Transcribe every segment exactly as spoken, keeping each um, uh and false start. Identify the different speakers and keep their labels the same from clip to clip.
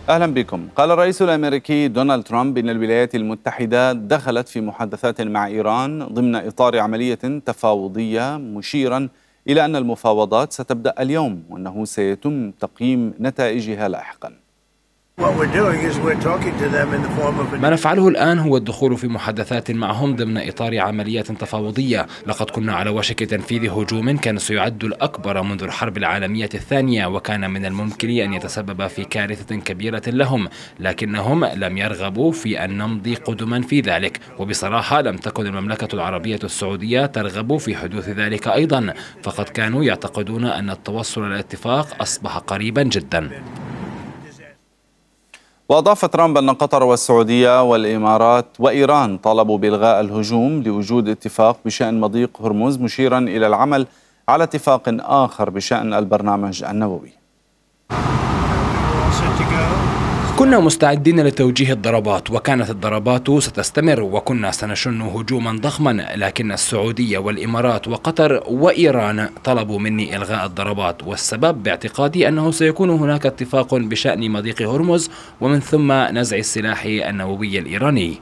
Speaker 1: أهلا بكم. قال الرئيس الأمريكي دونالد ترامب إن الولايات المتحدة دخلت في محادثات مع إيران ضمن إطار عملية تفاوضية، مشيرا إلى أن المفاوضات ستبدأ اليوم وأنه سيتم تقييم نتائجها لاحقا.
Speaker 2: ما نفعله الآن هو الدخول في محادثات معهم ضمن إطار عمليات تفاوضية. لقد كنا على وشك تنفيذ هجوم كان سيعد الأكبر منذ الحرب العالمية الثانية، وكان من الممكن أن يتسبب في كارثة كبيرة لهم، لكنهم لم يرغبوا في أن نمضي قدما في ذلك. وبصراحة لم تكن المملكة العربية السعودية ترغب في حدوث ذلك أيضا، فقد كانوا يعتقدون أن التوصل إلى اتفاق أصبح قريبا جدا.
Speaker 1: وأضاف ترامب أن قطر والسعودية والإمارات وإيران طالبوا بإلغاء الهجوم لوجود اتفاق بشأن مضيق هرمز، مشيرا إلى العمل على اتفاق آخر بشأن البرنامج النووي.
Speaker 2: كنا مستعدين لتوجيه الضربات، وكانت الضربات ستستمر، وكنا سنشن هجوما ضخما، لكن السعودية والإمارات وقطر وإيران طلبوا مني إلغاء الضربات، والسبب باعتقادي أنه سيكون هناك اتفاق بشأن مضيق هرمز ومن ثم نزع السلاح النووي الإيراني.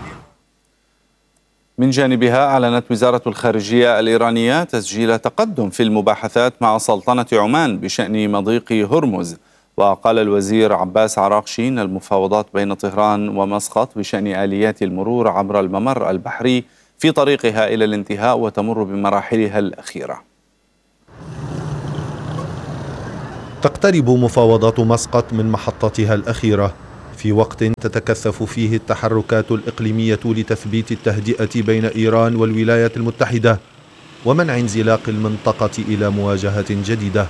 Speaker 1: من جانبها أعلنت وزارة الخارجية الإيرانية تسجيل تقدم في المباحثات مع سلطنة عمان بشأن مضيق هرمز. وقال الوزير عباس عراقشي إن المفاوضات بين طهران ومسقط بشأن آليات المرور عبر الممر البحري في طريقها إلى الانتهاء وتمر بمراحلها الأخيرة.
Speaker 3: تقترب مفاوضات مسقط من محطتها الأخيرة في وقت تتكثف فيه التحركات الإقليمية لتثبيت التهدئة بين إيران والولايات المتحدة ومنع انزلاق المنطقة إلى مواجهة جديدة.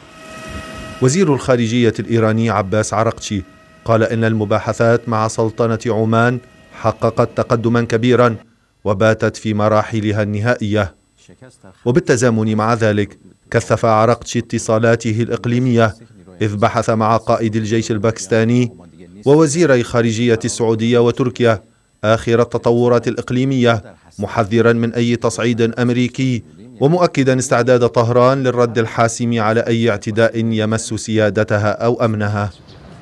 Speaker 3: وزير الخارجية الإيراني عباس عراقشي قال إن المباحثات مع سلطنة عمان حققت تقدما كبيرا وباتت في مراحلها النهائية. وبالتزامن مع ذلك كثف عراقشي اتصالاته الإقليمية إذ بحث مع قائد الجيش الباكستاني ووزيري خارجية السعودية وتركيا آخر التطورات الإقليمية، محذرا من أي تصعيد أمريكي ومؤكدا استعداد طهران للرد الحاسم على أي اعتداء يمس سيادتها أو أمنها.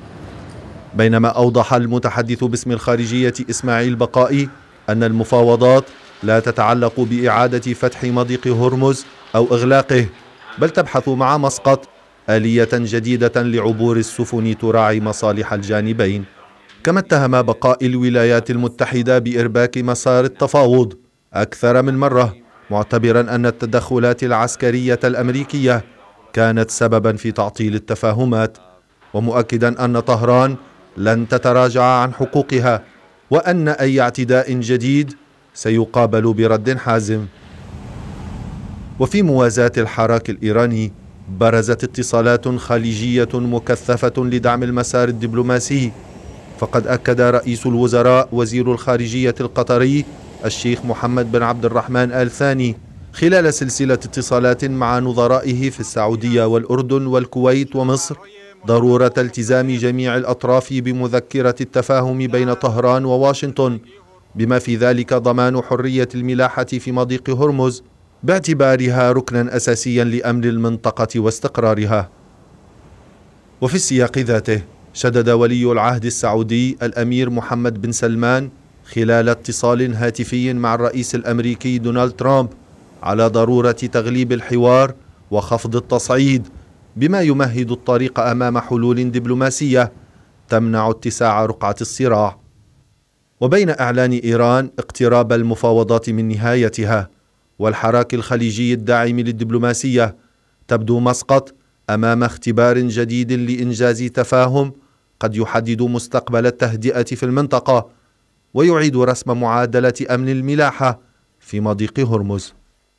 Speaker 3: بينما أوضح المتحدث باسم الخارجية إسماعيل بقائي أن المفاوضات لا تتعلق بإعادة فتح مضيق هرمز أو إغلاقه، بل تبحث مع مسقط آلية جديدة لعبور السفن تراعي مصالح الجانبين. كما اتهم بقاء الولايات المتحدة بإرباك مسار التفاوض أكثر من مرة، معتبرا أن التدخلات العسكرية الأمريكية كانت سببا في تعطيل التفاهمات، ومؤكدا أن طهران لن تتراجع عن حقوقها وأن أي اعتداء جديد سيقابل برد حازم. وفي موازاة الحراك الإيراني برزت اتصالات خليجية مكثفة لدعم المسار الدبلوماسي، فقد أكد رئيس الوزراء وزير الخارجية القطري الشيخ محمد بن عبد الرحمن آل ثاني خلال سلسلة اتصالات مع نظرائه في السعودية والأردن والكويت ومصر ضرورة التزام جميع الأطراف بمذكرة التفاهم بين طهران وواشنطن، بما في ذلك ضمان حرية الملاحة في مضيق هرمز باعتبارها ركنا أساسيا لأمن المنطقة واستقرارها. وفي السياق ذاته شدد ولي العهد السعودي الأمير محمد بن سلمان خلال اتصال هاتفي مع الرئيس الأمريكي دونالد ترامب على ضرورة تغليب الحوار وخفض التصعيد، بما يمهد الطريق أمام حلول دبلوماسية تمنع اتساع رقعة الصراع. وبين إعلان إيران اقتراب المفاوضات من نهايتها والحراك الخليجي الداعم للدبلوماسية، تبدو مسقط أمام اختبار جديد لإنجاز تفاهم قد يحدد مستقبل التهدئة في المنطقة ويعيد رسم معادلة أمن الملاحة في مضيق هرمز.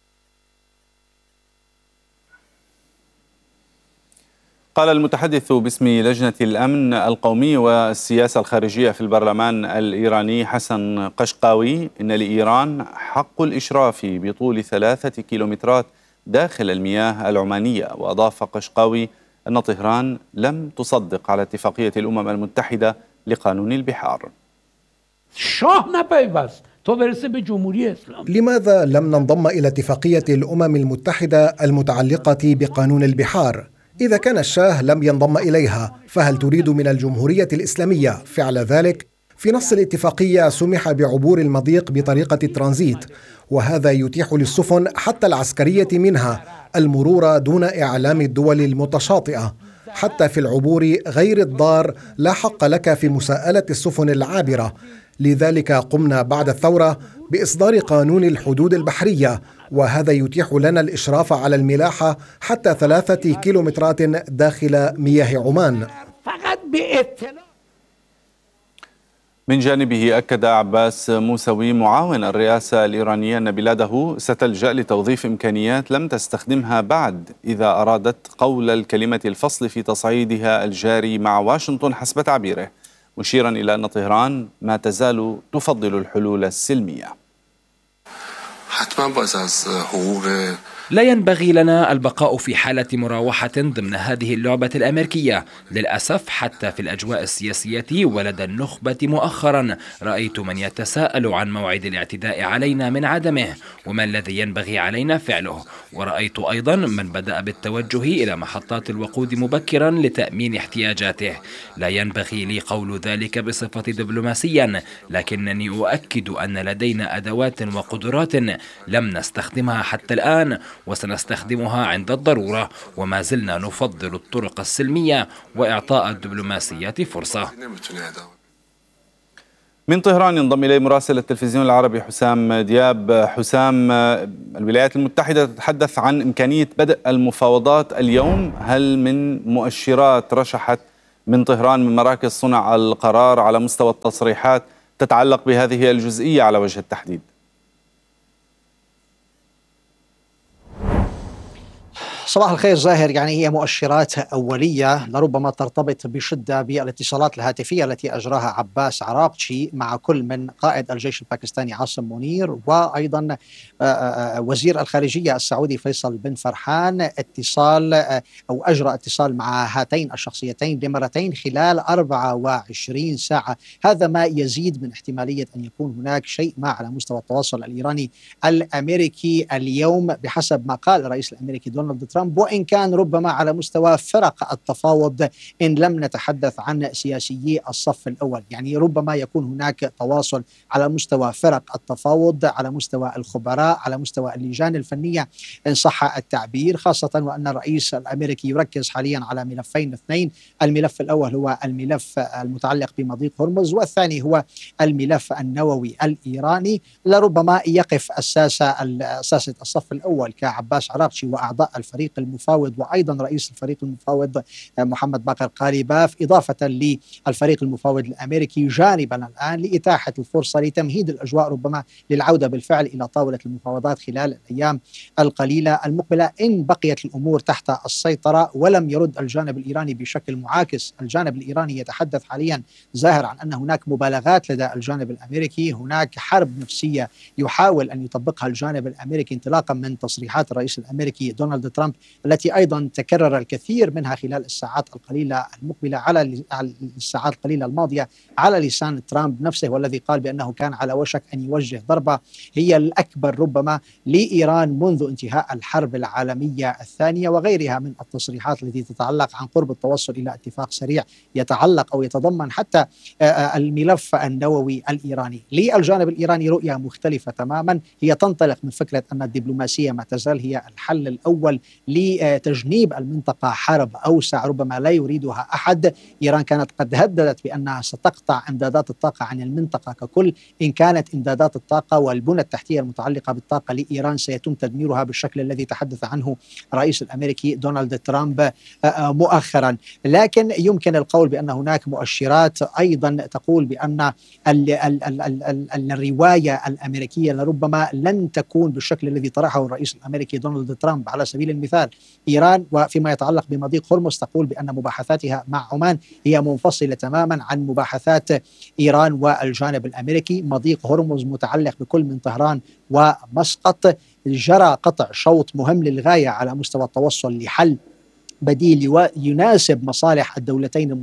Speaker 1: قال المتحدث باسم لجنة الأمن القومي والسياسة الخارجية في البرلمان الإيراني حسن قشقاوي إن لإيران حق الإشراف بطول ثلاثة كيلومترات داخل المياه العمانية. وأضاف قشقاوي أن طهران لم تصدق على اتفاقية الأمم المتحدة لقانون البحار.
Speaker 4: لماذا لم ننضم إلى اتفاقية الأمم المتحدة المتعلقة بقانون البحار؟ إذا كان الشاه لم ينضم إليها، فهل تريد من الجمهورية الإسلامية فعل ذلك؟ في نص الاتفاقية سمح بعبور المضيق بطريقة الترانزيت، وهذا يتيح للسفن حتى العسكرية منها المرور دون إعلام الدول المتشاطئة. حتى في العبور غير الضار لا حق لك في مساءلة السفن العابرة. لذلك قمنا بعد الثورة بإصدار قانون الحدود البحرية، وهذا يتيح لنا الإشراف على الملاحة حتى ثلاثة كيلومترات داخل مياه عمان. فقط باطلاع.
Speaker 1: من جانبه أكد عباس موسوي معاون الرئاسة الإيرانية أن بلاده ستلجأ لتوظيف إمكانيات لم تستخدمها بعد إذا أرادت قول الكلمة الفصل في تصعيدها الجاري مع واشنطن حسب تعبيره، مشيرا إلى أن طهران ما تزال تفضل الحلول السلمية.
Speaker 2: لا ينبغي لنا البقاء في حالة مراوحة ضمن هذه اللعبة الأمريكية. للأسف حتى في الأجواء السياسية ولدى النخبة مؤخرا رأيت من يتساءل عن موعد الاعتداء علينا من عدمه وما الذي ينبغي علينا فعله، ورأيت أيضا من بدأ بالتوجه إلى محطات الوقود مبكرا لتأمين احتياجاته. لا ينبغي لي قول ذلك بصفتي دبلوماسيا، لكنني أؤكد أن لدينا أدوات وقدرات لم نستخدمها حتى الآن وسنستخدمها عند الضرورة، وما زلنا نفضل الطرق السلمية وإعطاء الدبلوماسية فرصة.
Speaker 1: من طهران ينضم إليه مراسل التلفزيون العربي حسام دياب. حسام، الولايات المتحدة تتحدث عن إمكانية بدء المفاوضات اليوم، هل من مؤشرات رشحت من طهران من مراكز صنع القرار على مستوى التصريحات تتعلق بهذه الجزئية على وجه التحديد؟
Speaker 5: صباح الخير زاهر. يعني هي مؤشرات أولية لربما ترتبط بشدة بالاتصالات الهاتفية التي أجراها عباس عراقجي مع كل من قائد الجيش الباكستاني عاصم منير وأيضا وزير الخارجية السعودي فيصل بن فرحان، اتصال أو أجرى اتصال مع هاتين الشخصيتين لمرتين خلال أربعة وعشرين ساعة. هذا ما يزيد من احتمالية أن يكون هناك شيء ما على مستوى التواصل الإيراني الأمريكي اليوم بحسب ما قال الرئيس الأمريكي دونالد ترامب، وإن كان ربما على مستوى فرق التفاوض إن لم نتحدث عن سياسيي الصف الأول. يعني ربما يكون هناك تواصل على مستوى فرق التفاوض، على مستوى الخبراء، على مستوى اللجان الفنية إن صح التعبير، خاصة وأن الرئيس الأمريكي يركز حاليا على ملفين اثنين. الملف الأول هو الملف المتعلق بمضيق هرمز، والثاني هو الملف النووي الإيراني. لربما يقف أساسة أساسة الصف الأول كعباس عراقجي وأعضاء الفريق المفاوض وأيضا رئيس الفريق المفاوض محمد باقر قالباف، إضافة للفريق المفاوض الأمريكي جانبا الآن لإتاحة الفرصة لتمهيد الأجواء ربما للعودة بالفعل إلى طاولة المفاوضات خلال الأيام القليلة المقبلة إن بقيت الأمور تحت السيطرة ولم يرد الجانب الإيراني بشكل معاكس. الجانب الإيراني يتحدث حاليا زاهر عن أن هناك مبالغات لدى الجانب الأمريكي، هناك حرب نفسية يحاول أن يطبقها الجانب الأمريكي انطلاقا من تصريحات الرئيس الأمريكي دونالد ترامب التي أيضا تكرر الكثير منها خلال الساعات القليلة المقبلة على الساعات القليلة الماضية على لسان ترامب نفسه، والذي قال بأنه كان على وشك أن يوجه ضربة هي الأكبر ربما لإيران منذ انتهاء الحرب العالمية الثانية، وغيرها من التصريحات التي تتعلق عن قرب التوصل إلى اتفاق سريع يتعلق أو يتضمن حتى الملف النووي الإيراني. للجانب الإيراني رؤية مختلفة تماما، هي تنطلق من فكرة أن الدبلوماسية ما تزال هي الحل الأول لتجنيب المنطقة حرب أوسع ربما لا يريدها أحد. إيران كانت قد هددت بأنها ستقطع إمدادات الطاقة عن المنطقة ككل إن كانت إمدادات الطاقة والبنى التحتية المتعلقة بالطاقة لإيران سيتم تدميرها بالشكل الذي تحدث عنه الرئيس الأمريكي دونالد ترامب مؤخرا. لكن يمكن القول بأن هناك مؤشرات أيضا تقول بأن ال ال ال ال ال الرواية الأمريكية لربما لن تكون بالشكل الذي طرحه الرئيس الأمريكي دونالد ترامب. على سبيل المثال إيران وفيما يتعلق بمضيق هرمز تقول بأن مباحثاتها مع عمان هي منفصلة تماما عن مباحثات إيران والجانب الأمريكي. مضيق هرمز متعلق بكل من طهران ومسقط، جرى قطع شوط مهم للغاية على مستوى التوصل لحل بديل يناسب مصالح الدولتين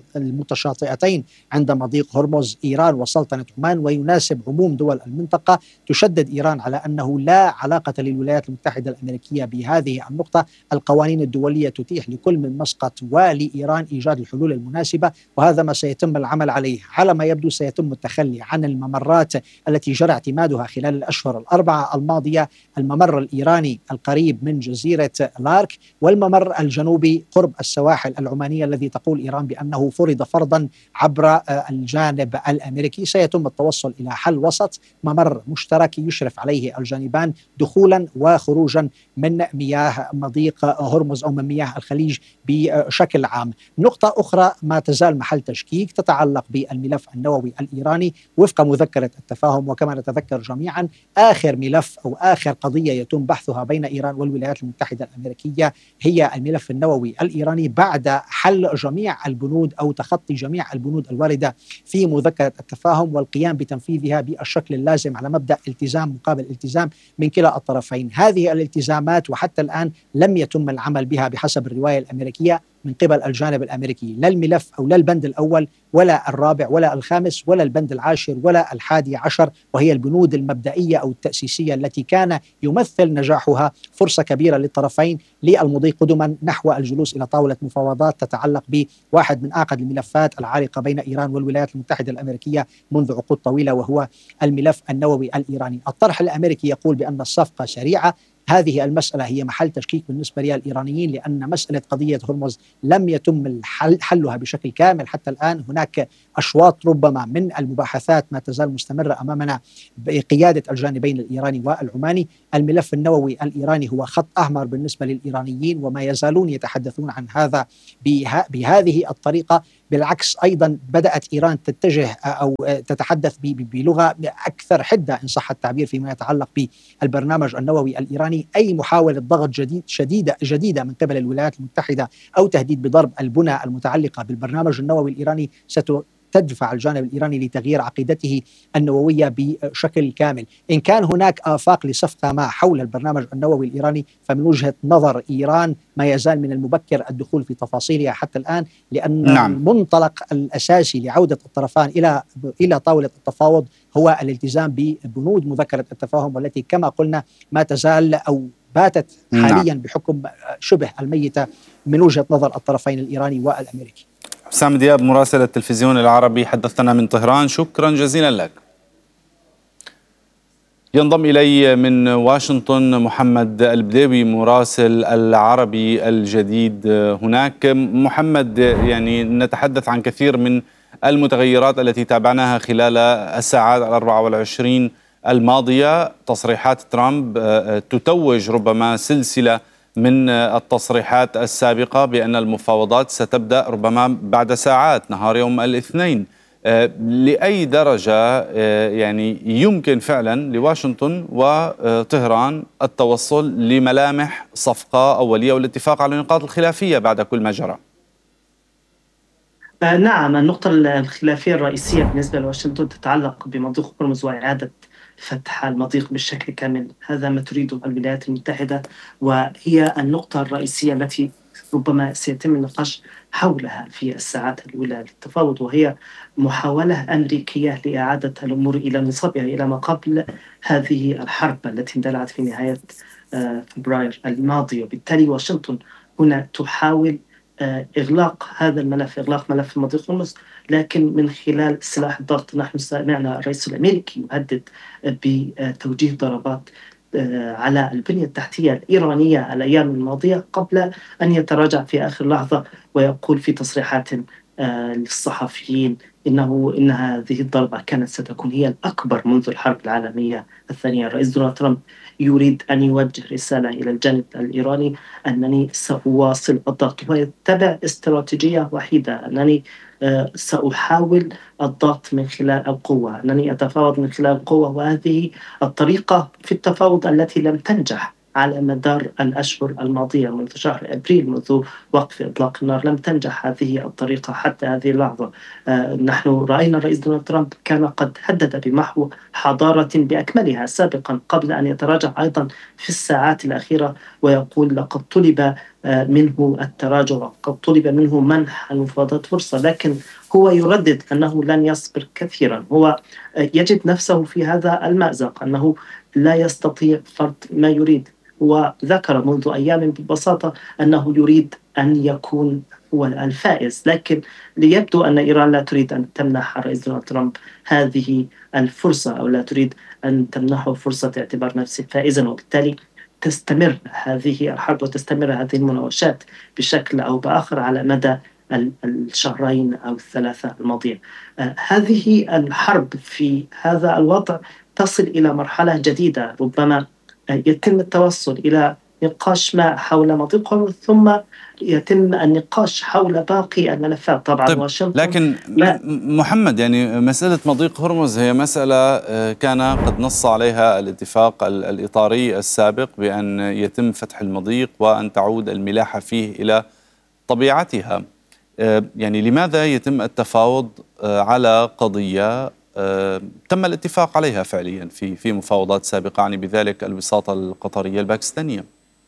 Speaker 5: المتشاطئتين عند مضيق هرمز، إيران وسلطنة عمان، ويناسب عموم دول المنطقة. تشدد إيران على أنه لا علاقة للولايات المتحدة الأمريكية بهذه النقطة. القوانين الدولية تتيح لكل من مسقط ولإيران إيجاد الحلول المناسبة، وهذا ما سيتم العمل عليه. على ما يبدو سيتم التخلي عن الممرات التي جرى اعتمادها خلال الأشهر الأربعة الماضية، الممر الإيراني القريب من جزيرة لارك، والممر الجنوبي قرب السواحل العمانية الذي تقول إيران بأنه فرض فرضا عبر الجانب الأمريكي. سيتم التوصل إلى حل وسط، ممر مشترك يشرف عليه الجانبان دخولا وخروجا من مياه مضيق هرمز أو من مياه الخليج بشكل عام. نقطة أخرى ما تزال محل تشكيك تتعلق بالملف النووي الإيراني وفق مذكرة التفاهم. وكما نتذكر جميعا آخر ملف أو آخر قضية يتم بحثها بين إيران والولايات المتحدة الأمريكية هي الملف النووي الإيراني بعد حل جميع البنود أو تخطي جميع البنود الواردة في مذكرة التفاهم والقيام بتنفيذها بالشكل اللازم على مبدأ التزام مقابل التزام من كلا الطرفين. هذه الالتزامات وحتى الآن لم يتم العمل بها بحسب الرواية الأمريكية من قبل الجانب الأمريكي، لا الملف أو لا البند الأول ولا الرابع ولا الخامس ولا البند العاشر ولا الحادي عشر، وهي البنود المبدئية أو التأسيسية التي كان يمثل نجاحها فرصة كبيرة للطرفين للمضي قدما نحو الجلوس إلى طاولة مفاوضات تتعلق بواحد من أعقد الملفات العالقة بين إيران والولايات المتحدة الأمريكية منذ عقود طويلة، وهو الملف النووي الإيراني. الطرح الأمريكي يقول بأن الصفقة سريعة. هذه المسألة هي محل تشكيك بالنسبة للإيرانيين، لأن مسألة قضية هرمز لم يتم الحل حلها بشكل كامل حتى الآن. هناك أشواط ربما من المباحثات ما تزال مستمرة أمامنا بقيادة الجانبين الإيراني والعماني. الملف النووي الإيراني هو خط أحمر بالنسبة للإيرانيين، وما يزالون يتحدثون عن هذا به بهذه الطريقة. بالعكس أيضا بدأت إيران تتجه أو تتحدث بلغة أكثر حدة إن صح التعبير فيما يتعلق بالبرنامج النووي الإيراني. أي محاولة ضغط جديد شديدة جديدة من قبل الولايات المتحدة أو تهديد بضرب البنى المتعلقة بالبرنامج النووي الإيراني ست تدفع الجانب الإيراني لتغيير عقيدته النووية بشكل كامل. إن كان هناك آفاق لصفقة ما حول البرنامج النووي الإيراني، فمن وجهة نظر إيران ما يزال من المبكر الدخول في تفاصيلها حتى الآن، لأن نعم. المنطلق الأساسي لعودة الطرفان إلى إلى طاولة التفاوض هو الالتزام ببنود مذكرة التفاهم، والتي كما قلنا ما تزال أو باتت حاليا نعم. بحكم شبه الميتة من وجهة نظر الطرفين الإيراني والأمريكي.
Speaker 1: حسام دياب مراسل التلفزيون العربي حدثنا من طهران، شكرا جزيلا لك. ينضم إلي من واشنطن محمد البديوي مراسل العربي الجديد هناك. محمد، يعني نتحدث عن كثير من المتغيرات التي تابعناها خلال الساعات الأربع والعشرين الماضية. تصريحات ترامب تتوج ربما سلسلة من التصريحات السابقة بأن المفاوضات ستبدأ ربما بعد ساعات نهار يوم الاثنين. لأي درجة يعني يمكن فعلا لواشنطن وطهران التوصل لملامح صفقة أولية والاتفاق على النقاط الخلافية بعد كل ما جرى؟
Speaker 6: نعم، النقطة الخلافية الرئيسية بالنسبة لواشنطن تتعلق بمضيق هرمز وإعادة فتح المضيق بالشكل كامل. هذا ما تريده الولايات المتحدة، وهي النقطة الرئيسية التي ربما سيتم النقاش حولها في الساعات الأولى للتفاوض، وهي محاولة أمريكية لإعادة الأمور إلى نصابها إلى ما قبل هذه الحرب التي اندلعت في نهاية فبراير الماضي. وبالتالي واشنطن هنا تحاول إغلاق هذا الملف، إغلاق ملف مضيق هرمز، لكن من خلال سلاح الضغط. نحن سمعنا الرئيس الأمريكي يهدد بتوجيه ضربات على البنية التحتية الإيرانية الأيام الماضية قبل أن يتراجع في آخر لحظة ويقول في تصريحات للصحفيين إنه إن هذه الضربة كانت ستكون هي الأكبر منذ الحرب العالمية الثانية. الرئيس دونالد ترامب يريد أن يوجه رسالة إلى الجانب الإيراني أنني سأواصل الضغط ويتبع استراتيجية وحيدة، أنني سأحاول الضغط من خلال القوة، أنني أتفاوض من خلال القوة. وهذه الطريقة في التفاوض التي لم تنجح على مدار الأشهر الماضية منذ شهر أبريل، منذ وقف إطلاق النار، لم تنجح هذه الطريقة حتى هذه اللحظة. آه نحن رأينا الرئيس دونالد ترامب كان قد هدد بمحو حضارة بأكملها سابقا قبل أن يتراجع أيضا في الساعات الأخيرة ويقول لقد طلب منه التراجع، قد طلب منه منح المفاوضات فرصة، لكن هو يردد أنه لن يصبر كثيرا. هو يجد نفسه في هذا المأزق، أنه لا يستطيع فرض ما يريد. هو ذكر منذ أيام ببساطة أنه يريد أن يكون هو الفائز، لكن ليبدو أن إيران لا تريد أن تمنح الرئيس دونالد ترامب هذه الفرصة، أو لا تريد أن تمنحه فرصة اعتبار نفسه فائزا، وبالتالي تستمر هذه الحرب وتستمر هذه المناوشات بشكل أو بآخر على مدى الشهرين أو الثلاثة الماضية. آه هذه الحرب في هذا الوضع تصل إلى مرحلة جديدة، ربما آه يتم التوصل إلى نقاش ما حول مضيق هرمز، ثم يتم النقاش حول باقي الملفات. طبعا
Speaker 1: طيب،
Speaker 6: واشنطن
Speaker 1: لكن لا. محمد، يعني مسألة مضيق هرمز هي مسألة كان قد نص عليها الاتفاق الإطاري السابق بأن يتم فتح المضيق وأن تعود الملاحة فيه إلى طبيعتها. يعني لماذا يتم التفاوض على قضية تم الاتفاق عليها فعليا في في مفاوضات سابقة، يعني بذلك الوساطة القطرية الباكستانية؟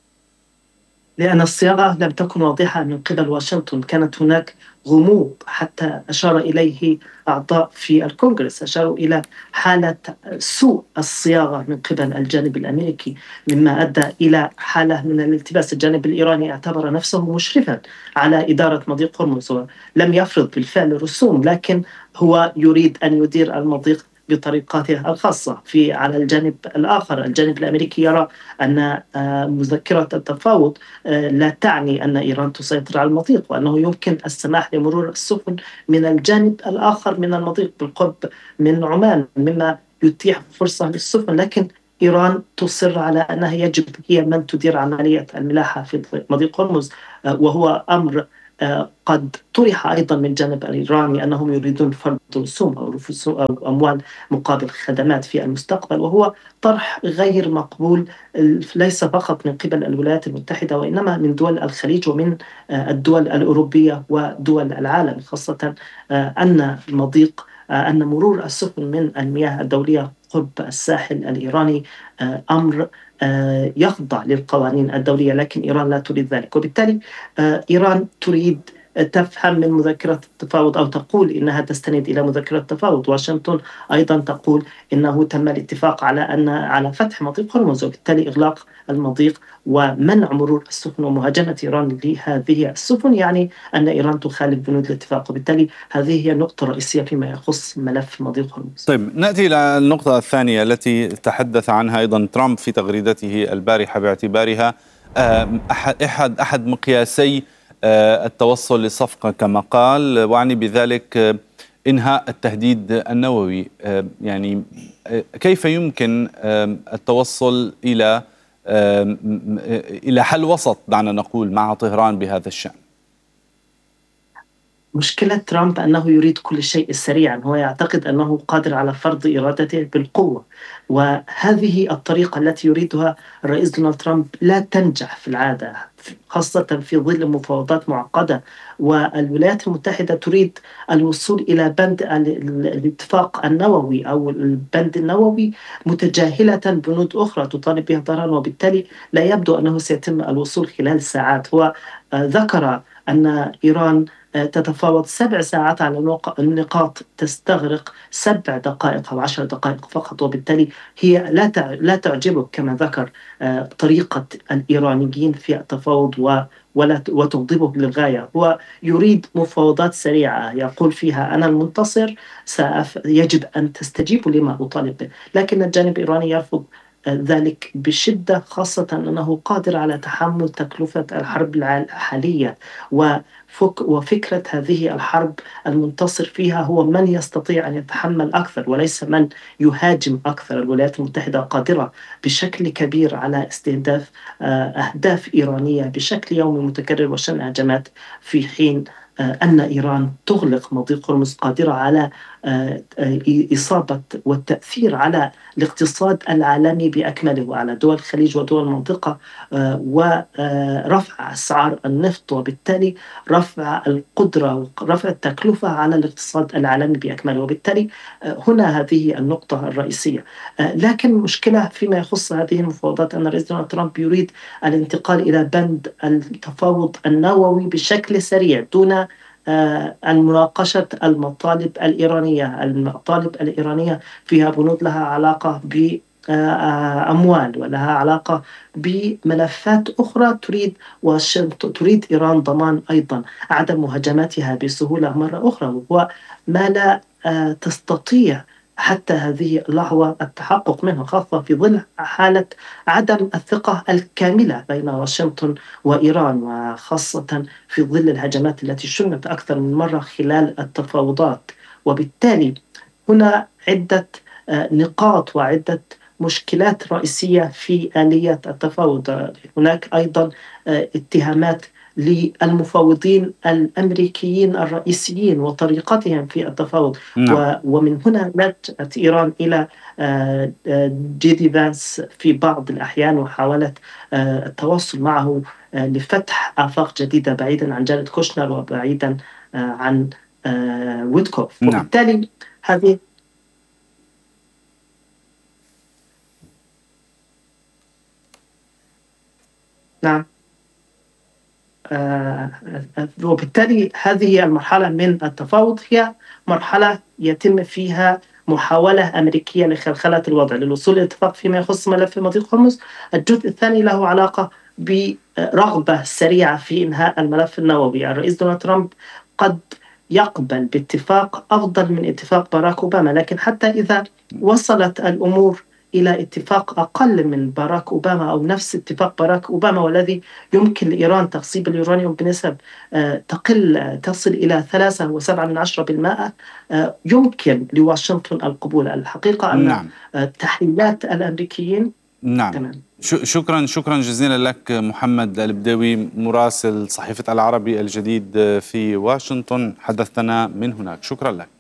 Speaker 6: لأن الصياغة لم تكن واضحة من قبل واشنطن، كانت هناك غموض حتى أشار إليه أعضاء في الكونغرس، أشاروا إلى حالة سوء الصياغة من قبل الجانب الأمريكي، مما أدى إلى حالة من الالتباس. الجانب الإيراني اعتبر نفسه مشرفا على إدارة مضيق هرمز، ولم يفرض بالفعل رسوم، لكن هو يريد أن يدير المضيق بطريقته الخاصة. في على الجانب الآخر الجانب الأمريكي يرى أن مذكرة التفاوض لا تعني أن إيران تسيطر على المضيق، وأنه يمكن السماح لمرور السفن من الجانب الآخر من المضيق بالقرب من عمان، مما يتيح فرصة للسفن. لكن إيران تصر على أنها يجب هي من تدير عملية الملاحة في مضيق هرمز، وهو أمر قد طرح أيضا من الجانب الإيراني أنهم يريدون فرض رسوم أو أو أموال مقابل خدمات في المستقبل، وهو طرح غير مقبول ليس فقط من قبل الولايات المتحدة، وإنما من دول الخليج ومن الدول الأوروبية ودول العالم، خاصة أن مضيق أن مرور السفن من المياه الدولية قرب الساحل الإيراني أمر يخضع للقوانين الدولية، لكن إيران لا تريد ذلك. وبالتالي إيران تريد تفهم من مذكرة التفاوض أو تقول إنها تستند إلى مذكرة التفاوض. واشنطن أيضا تقول إنه تم الاتفاق على أن على فتح مضيق هرمز، وبالتالي إغلاق المضيق ومنع مرور السفن ومهاجمة إيران لهذه السفن يعني أن إيران تخالف بنود الاتفاق، وبالتالي هذه هي النقطة الرئيسية فيما يخص ملف مضيق هرمز.
Speaker 1: طيب، نأتي إلى النقطة الثانية التي تحدث عنها أيضا ترامب في تغريدته البارحة، باعتبارها أحد أحد مقياسي التوصل لصفقة كما قال، وعني بذلك إنهاء التهديد النووي. يعني كيف يمكن التوصل إلى إلى حل وسط، دعنا نقول، مع طهران بهذا الشأن؟
Speaker 6: مشكلة ترامب أنه يريد كل شيء سريعا، هو يعتقد أنه قادر على فرض إرادته بالقوة، وهذه الطريقة التي يريدها الرئيس دونالد ترامب لا تنجح في العادة، خاصة في ظل مفاوضات معقدة. والولايات المتحدة تريد الوصول إلى بند الاتفاق النووي أو البند النووي متجاهلة بنود أخرى تطالب بها طهران، وبالتالي لا يبدو أنه سيتم الوصول خلال ساعات. هو ذكر أن إيران تتفاوض سبع ساعات على النقاط تستغرق سبع دقائق أو عشر دقائق فقط، وبالتالي هي لا لا تعجبه كما ذكر طريقة الإيرانيين في التفاوض ولا وتغضبه للغاية. هو يريد مفاوضات سريعة يقول فيها أنا المنتصر، يجب أن تستجيبوا لما أطالب به، لكن الجانب الإيراني يرفض ذلك بشدة، خاصة أنه قادر على تحمل تكلفة الحرب الحالية وفكرة هذه الحرب المنتصر فيها هو من يستطيع أن يتحمل أكثر وليس من يهاجم أكثر. الولايات المتحدة قادرة بشكل كبير على استهداف أهداف إيرانية بشكل يومي متكرر وشن هجمات، في حين أن إيران تغلق مضيق هرمز، قادرة على إصابة والتأثير على الاقتصاد العالمي بأكمله وعلى دول الخليج ودول المنطقة، ورفع أسعار النفط، وبالتالي رفع القدرة ورفع التكلفة على الاقتصاد العالمي بأكمله. وبالتالي هنا هذه النقطة الرئيسية. لكن المشكلة فيما يخص هذه المفاوضات أن الرئيس دونالد ترامب يريد الانتقال إلى بند التفاوض النووي بشكل سريع دون المناقشة المطالب الإيرانية. المطالب الإيرانية فيها بنود لها علاقة بأموال ولها علاقة بملفات أخرى. تريد واشنطن تريد إيران ضمان أيضا عدم مهاجمتها بسهولة مرة أخرى، وهو ما لا تستطيع حتى هذه اللحظة التحقق منه، خاصة في ظل حالة عدم الثقة الكاملة بين واشنطن وإيران، وخاصة في ظل الهجمات التي شنت أكثر من مرة خلال التفاوضات. وبالتالي هنا عدة نقاط وعدة مشكلات رئيسية في آلية التفاوض. هناك أيضا اتهامات للمفاوضين الأمريكيين الرئيسيين وطريقتهم في التفاوض. نعم. ومن هنا لجأت إيران إلى جي دي فانس في بعض الأحيان وحاولت التواصل معه لفتح آفاق جديدة بعيدا عن جاريد كوشنر وبعيدا عن ويتكوف. نعم. وبالتالي هذه نعم آه وبالتالي هذه المرحلة من التفاوض هي مرحلة يتم فيها محاولة أمريكية لخلخلة الوضع للوصول لاتفاق فيما يخص ملف مضيق هرمز. الجزء الثاني له علاقة برغبة سريعة في إنهاء الملف النووي. الرئيس دونالد ترامب قد يقبل باتفاق أفضل من اتفاق باراك أوباما، لكن حتى إذا وصلت الأمور إلى اتفاق أقل من باراك أوباما أو نفس اتفاق باراك أوباما والذي يمكن لإيران تخصيب اليورانيوم بنسب تقل تصل إلى ثلاثة وسبعة من عشرة بالمائة، يمكن لواشنطن القبول. الحقيقة أن نعم. تحليلات الأمريكيين
Speaker 1: نعم تمام. شكرا شكرا جزيلا لك محمد البداوي مراسل صحيفة العربي الجديد في واشنطن، حدثتنا من هناك. شكرا لك.